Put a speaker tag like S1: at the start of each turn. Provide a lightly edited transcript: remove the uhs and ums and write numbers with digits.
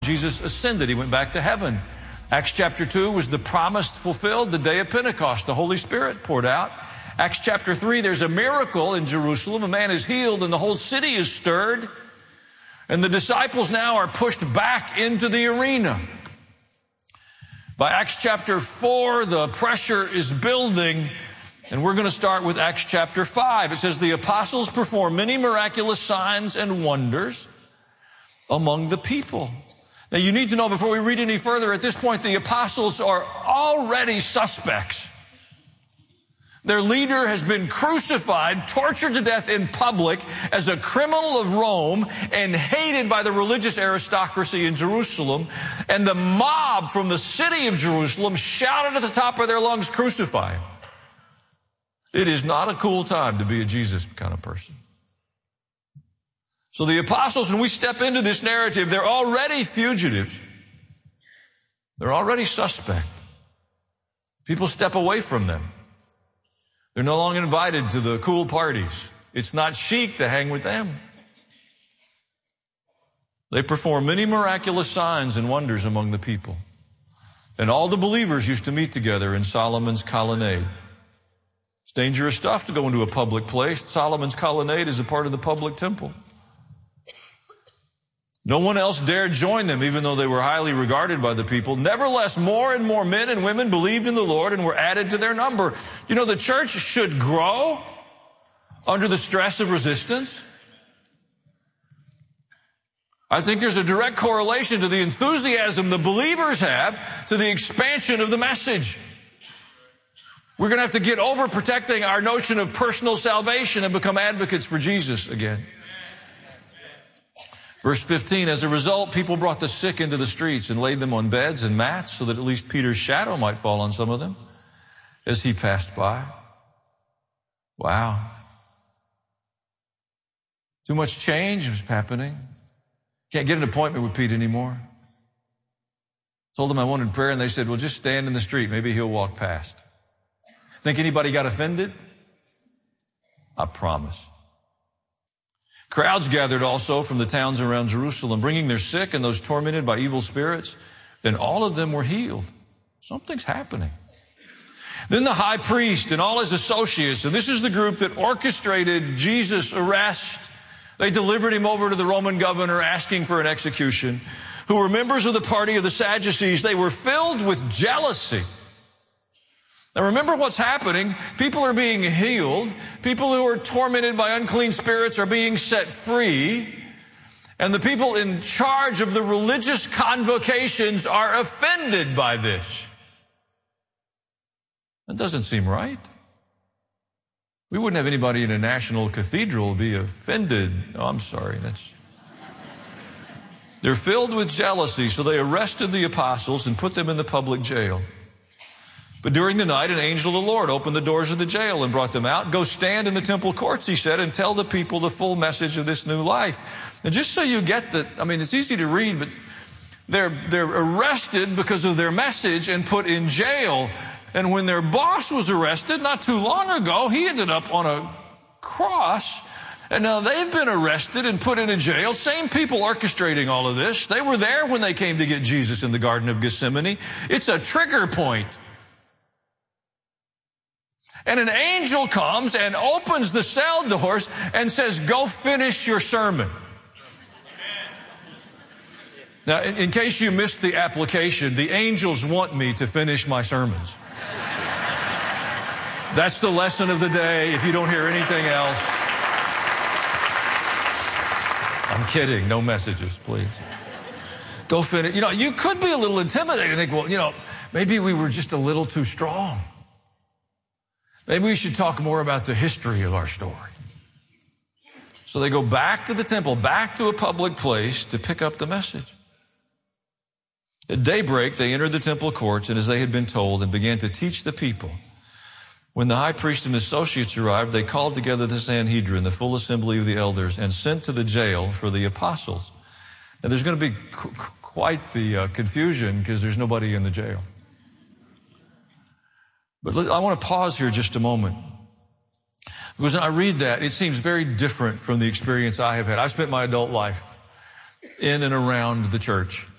S1: Jesus ascended. He went back to heaven. Acts chapter 2 was the promise fulfilled, the day of Pentecost. The Holy Spirit poured out. Acts chapter 3, there's a miracle in Jerusalem. A man is healed and the whole city is stirred. And the disciples now are pushed back into the arena. By Acts chapter 4, the pressure is building. And we're going to start with Acts chapter 5. It says, the apostles performed many miraculous signs and wonders among the people. Now you need to know before we read any further, at this point the apostles are already suspects. Their leader has been crucified, tortured to death in public as a criminal of Rome and hated by the religious aristocracy in Jerusalem. And the mob from the city of Jerusalem shouted at the top of their lungs, crucify him. It is not a cool time to be a Jesus kind of person. So the apostles, when we step into this narrative, they're already fugitives. They're already suspect. People step away from them. They're no longer invited to the cool parties. It's not chic to hang with them. They perform many miraculous signs and wonders among the people. And all the believers used to meet together in Solomon's colonnade. It's dangerous stuff to go into a public place. Solomon's colonnade is a part of the public temple. No one else dared join them, even though they were highly regarded by the people. Nevertheless, more and more men and women believed in the Lord and were added to their number. You know, the church should grow under the stress of resistance. I think there's a direct correlation to the enthusiasm the believers have to the expansion of the message. We're going to have to get over protecting our notion of personal salvation and become advocates for Jesus again. Verse 15, as a result, people brought the sick into the streets and laid them on beds and mats so that at least Peter's shadow might fall on some of them as he passed by. Wow. Too much change was happening. Can't get an appointment with Pete anymore. Told them I wanted prayer and they said, well, just stand in the street. Maybe he'll walk past. Think anybody got offended? I promise. Crowds gathered also from the towns around Jerusalem, bringing their sick and those tormented by evil spirits, and all of them were healed. Something's happening. Then the high priest and all his associates, and this is the group that orchestrated Jesus' arrest. They delivered him over to the Roman governor asking for an execution, who were members of the party of the Sadducees. They were filled with jealousy. Now remember what's happening. People are being healed. People who are tormented by unclean spirits are being set free. And the people in charge of the religious convocations are offended by this. That doesn't seem right. We wouldn't have anybody in a national cathedral be offended. Oh, I'm sorry. They're filled with jealousy, so they arrested the apostles and put them in the public jail. But during the night, an angel of the Lord opened the doors of the jail and brought them out. Go stand in the temple courts, he said, and tell the people the full message of this new life. And just so you get that, it's easy to read, but they're arrested because of their message and put in jail. And when their boss was arrested not too long ago, he ended up on a cross. And now they've been arrested and put in a jail. Same people orchestrating all of this. They were there when they came to get Jesus in the Garden of Gethsemane. It's a trigger point. And an angel comes and opens the cell doors and says, go finish your sermon. Now, in case you missed the application, the angels want me to finish my sermons. That's the lesson of the day if you don't hear anything else. I'm kidding. No messages, please. Go finish. You could be a little intimidated and think, well, maybe we were just a little too strong. Maybe we should talk more about the history of our story. So they go back to the temple, back to a public place to pick up the message. At daybreak, they entered the temple courts, and as they had been told, and began to teach the people. When the high priest and associates arrived, they called together the Sanhedrin, the full assembly of the elders, and sent to the jail for the apostles. Now, there's going to be quite the confusion because there's nobody in the jail. But I want to pause here just a moment. Because when I read that, it seems very different from the experience I have had. I've spent my adult life in and around the church.